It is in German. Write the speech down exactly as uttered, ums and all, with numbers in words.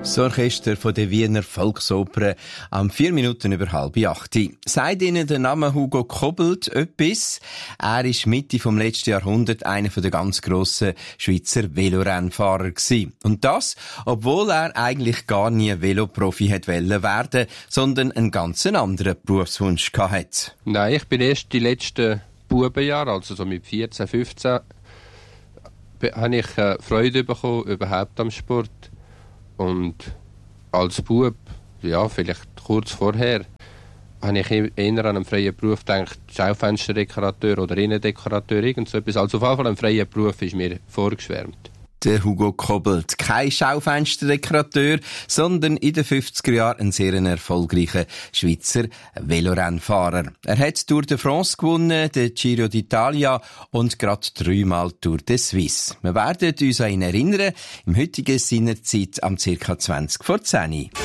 Das Orchester von der Wiener Volksoper am vier Minuten über halb acht. Sagt Ihnen der Name Hugo Kobelt etwas? Er ist Mitte vom letzten Jahrhundert einer der ganz grossen Schweizer Velorennfahrer gewesen. Und das, obwohl er eigentlich gar nie Veloprofi hätte wollen werden, sondern einen ganz anderen Berufswunsch hatte. Nein, ich bin erst die letzten Bubenjahre, also so mit vierzehn, fünfzehn, habe ich äh, Freude bekommen überhaupt am Sport. Und als Bub, ja, vielleicht kurz vorher, habe ich eher an einen freien Beruf gedacht, Schaufensterdekorateur oder Innendekorateur, irgend so etwas. Also auf jeden Fall ein freier Beruf ist mir vorgeschwärmt. Der Hugo Kobelt, kein Schaufensterdekorateur, sondern in den fünfziger Jahren ein sehr erfolgreicher Schweizer Velorennfahrer. Er hat Tour de France gewonnen, den Giro d'Italia und gerade dreimal Tour de Suisse. Wir werden uns an ihn erinnern, im heutigen Sinnerzeit am ca. zwanzig vor zehn.